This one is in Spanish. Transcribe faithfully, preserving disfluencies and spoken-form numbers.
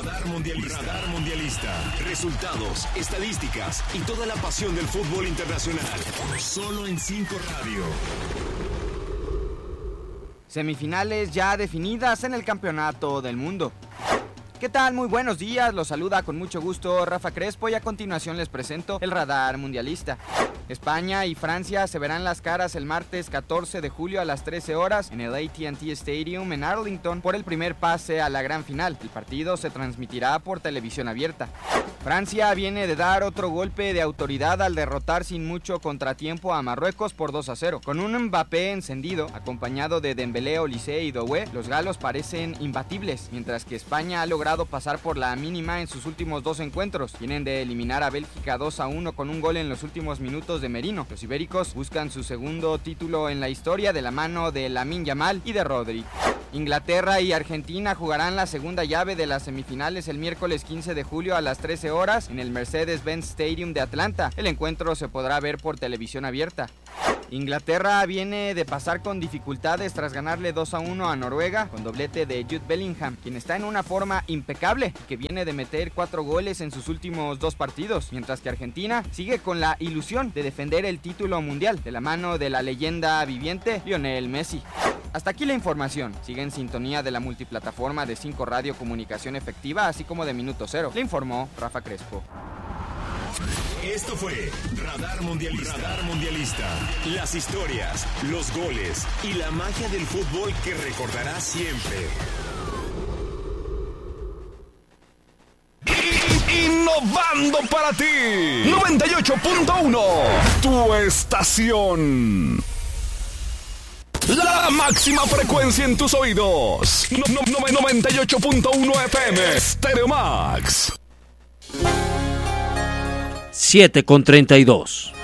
Radar Mundialista. Radar Mundialista. Resultados, estadísticas y toda la pasión del fútbol internacional. Solo en cinco Radio. Semifinales ya definidas en el Campeonato del Mundo. ¿Qué tal? Muy buenos días, los saluda con mucho gusto Rafa Crespo y a continuación les presento el Radar Mundialista. España y Francia se verán las caras el martes catorce de julio a las trece horas en el A T and T Stadium en Arlington por el primer pase a la gran final. El partido se transmitirá por televisión abierta. Francia viene de dar otro golpe de autoridad al derrotar sin mucho contratiempo a Marruecos por dos a cero. Con un Mbappé encendido, acompañado de Dembélé, Olise y Doué, los galos parecen imbatibles, mientras que España ha logrado pasar por la mínima en sus últimos dos encuentros. Vienen de eliminar a Bélgica dos a uno con un gol en los últimos minutos de Merino. Los ibéricos buscan su segundo título en la historia de la mano de Lamine Yamal y de Rodri. Inglaterra y Argentina jugarán la segunda llave de las semifinales el miércoles quince de julio a las trece horas en el Mercedes-Benz Stadium de Atlanta. El encuentro se podrá ver por televisión abierta. Inglaterra viene de pasar con dificultades tras ganarle dos a uno a Noruega con doblete de Jude Bellingham, quien está en una forma impecable y que viene de meter cuatro goles en sus últimos dos partidos, mientras que Argentina sigue con la ilusión de defender el título mundial de la mano de la leyenda viviente Lionel Messi. Hasta aquí la información. Sigue en sintonía de la multiplataforma de cinco Radio Comunicación Efectiva, así como de Minuto Cero. Le informó Rafa Crespo. Esto fue Radar Mundialista. Radar Mundialista. Las historias, los goles y la magia del fútbol que recordarás siempre. Innovando para ti. noventa y ocho punto uno. Tu estación. La máxima frecuencia en tus oídos. No, no, no, noventa y ocho punto uno F M. Stereo Max. siete con treinta y dos.